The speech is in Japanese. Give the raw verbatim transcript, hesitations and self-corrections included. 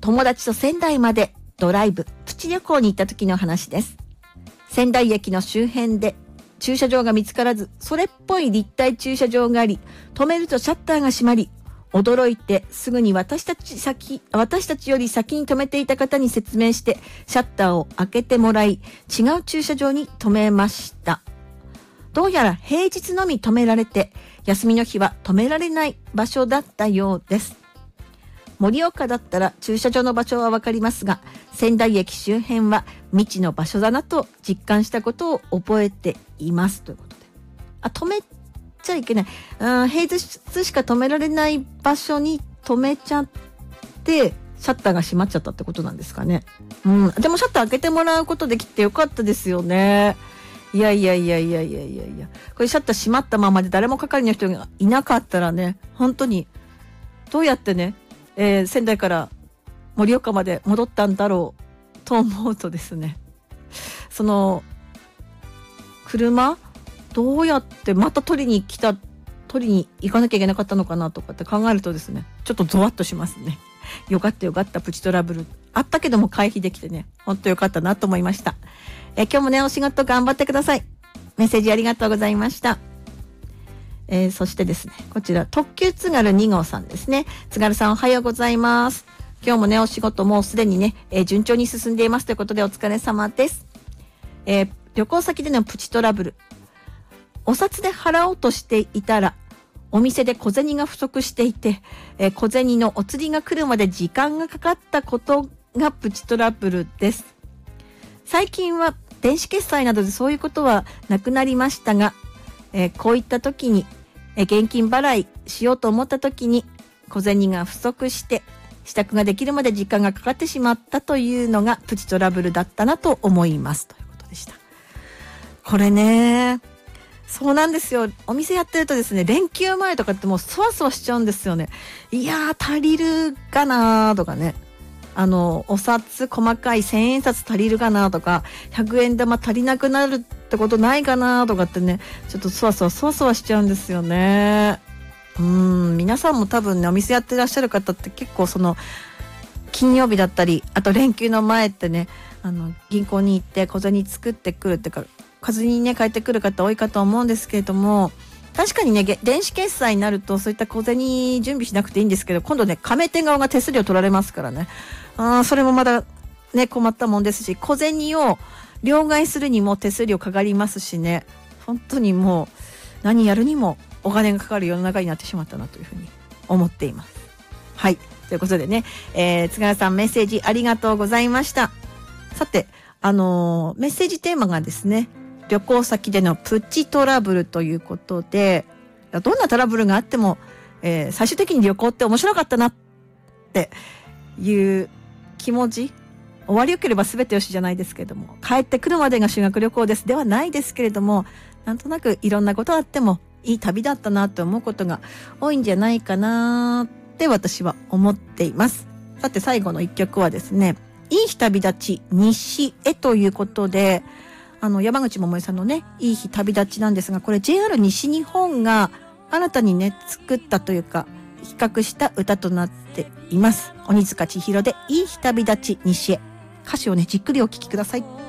友達と仙台までドライブ、プチ旅行に行った時の話です。仙台駅の周辺で駐車場が見つからず、それっぽい立体駐車場があり、止めるとシャッターが閉まり、驚いてすぐに私たち先、私たちより先に止めていた方に説明して、シャッターを開けてもらい、違う駐車場に止めました。どうやら平日のみ止められて、休みの日は止められない場所だったようです。盛岡だったら駐車場の場所はわかりますが、仙台駅周辺は未知の場所だなと実感したことを覚えていますということで。あ、止めちゃいけない。うん、平日しか止められない場所に止めちゃって、シャッターが閉まっちゃったってことなんですかね。うん、でもシャッター開けてもらうことできてよかったですよね。いやいやいやいやいやいやいや。これシャッター閉まったままで誰も係の人がいなかったらね、本当にどうやってね、えー、仙台から盛岡まで戻ったんだろうと思うとですね、その車どうやってまた取りに来た取りに行かなきゃいけなかったのかなとかって考えるとですね、ちょっとゾワッとしますね。よかったよかった、プチトラブルあったけども回避できてね、本当よかったなと思いました。えー、今日もねお仕事頑張ってください。メッセージありがとうございました。えー、そしてですね、こちら特急津軽に号さんですね。津軽さんおはようございます。今日もねお仕事もうすでにね、えー、順調に進んでいますということでお疲れ様です。えー、旅行先でのプチトラブル、お札で払おうとしていたらお店で小銭が不足していて、えー、小銭のお釣りが来るまで時間がかかったことがプチトラブルです。最近は電子決済などでそういうことはなくなりましたが、えー、こういった時にえ現金払いしようと思った時に小銭が不足して支度ができるまで時間がかかってしまったというのがプチトラブルだったなと思いますということでした。これね、そうなんですよ。お店やってるとですね、連休前とかってもうそわそわしちゃうんですよね。いやー足りるかなーとかね、あのお札細かい千円札足りるかなとか、ひゃくえん玉足りなくなるってことないかなとかってね、ちょっとそわそわそわそわしちゃうんですよね。うーん、皆さんも多分ねお店やってらっしゃる方って結構その金曜日だったり、あと連休の前ってね、あの銀行に行って小銭作ってくるっていうか、小銭にね帰ってくる方多いかと思うんですけれども、確かにね電子決済になるとそういった小銭準備しなくていいんですけど、今度ね加盟店側が手数料取られますからね、あそれもまだね困ったもんですし、小銭を両替するにも手数料かかりますしね、本当にもう何やるにもお金がかかる世の中になってしまったなというふうに思っています。はい、ということでね、えー、津軽さんメッセージありがとうございました。さて、あのー、メッセージテーマがですね、旅行先でのプチトラブルということで、どんなトラブルがあっても、えー、最終的に旅行って面白かったなっていう気持ち、終わりよければ全てよしじゃないですけれども、帰ってくるまでが修学旅行ですではないですけれども、なんとなくいろんなことあってもいい旅だったなと思うことが多いんじゃないかなって私は思っています。さて最後の一曲はですね、いい日旅立ち西へということで、あの山口百恵さんのねいい日旅立ちなんですが、これ ジェイアール 西日本が新たにね作ったというか比較した歌となっています。鬼塚千尋でいい日旅立ち西へ。歌詞をねじっくりお聞きください。